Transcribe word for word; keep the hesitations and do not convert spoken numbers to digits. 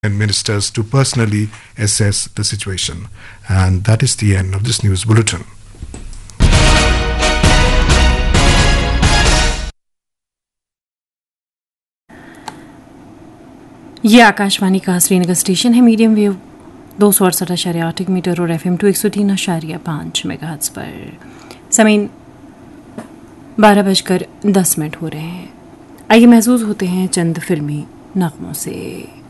and ministers to personally assess the situation. And that is the end of this news bulletin. ये आकाशवाणी का Srinagar station है। Medium wave दो सौ अड़सठ अशारिया आठ मीटर और एफ एम टू एक सौ तीन अशारिया पाँच मेगाहर्ट्ज पर। समय बारह बजकर दस मिनट हो रहे हैं। आइए महसूस होते हैं चंद फिल्मी नगमों से।